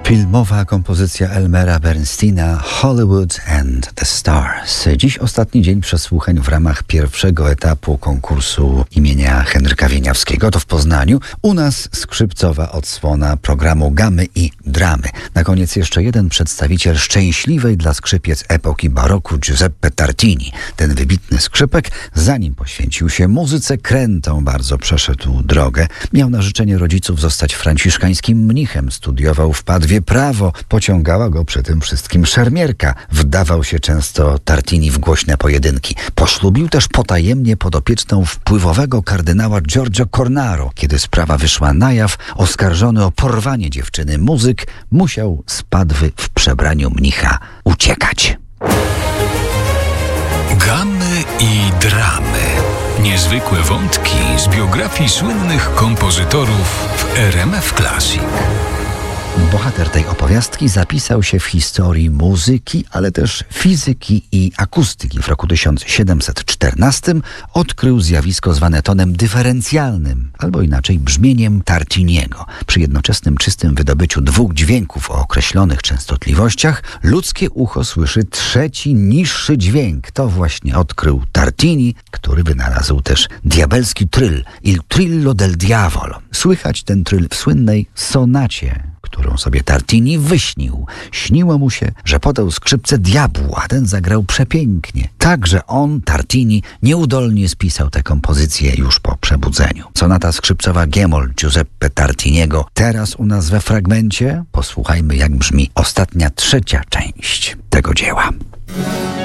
Filmowa kompozycja Elmera Bernsteina Hollywood and the Stars. Dziś ostatni dzień przesłuchań w ramach pierwszego etapu konkursu imienia Henryka Wieniawskiego. To w Poznaniu. U nas skrzypcowa odsłona programu Gamy i Dramy. Na koniec jeszcze jeden przedstawiciel szczęśliwej dla skrzypiec epoki baroku Giuseppe Tartini. Ten wybitny skrzypek, zanim poświęcił się muzyce, krętą bardzo przeszedł drogę. Miał na życzenie rodziców zostać franciszkańskim mnichem. Studiował w Padwie prawo. Pociągała go przy tym wszystkim szermierka. Wdawał się często Tartini w głośne pojedynki. Poślubił też potajemnie podopieczną wpływowego kardynała Giorgio Cornaro. Kiedy sprawa wyszła na jaw, oskarżony o porwanie dziewczyny muzyk musiał z Padwy w przebraniu mnicha uciekać. Gamy i dramy. Niezwykłe wątki z biografii słynnych kompozytorów w RMF Classic. Bohater tej opowiastki zapisał się w historii muzyki, ale też fizyki i akustyki. W roku 1714 odkrył zjawisko zwane tonem dyferencjalnym, albo inaczej brzmieniem Tartiniego. Przy jednoczesnym czystym wydobyciu dwóch dźwięków o określonych częstotliwościach ludzkie ucho słyszy trzeci, niższy dźwięk. To właśnie odkrył Tartini, który wynalazł też diabelski tryl, il trillo del diavolo. Słychać ten tryl w słynnej sonacie, którą sobie Tartini wyśnił. Śniło mu się, że podał skrzypce diabłu, a ten zagrał przepięknie. Także on, Tartini, nieudolnie spisał tę kompozycję już po przebudzeniu. Sonata skrzypcowa G-moll Giuseppe Tartiniego teraz u nas we fragmencie. Posłuchajmy, jak brzmi ostatnia, trzecia część tego dzieła.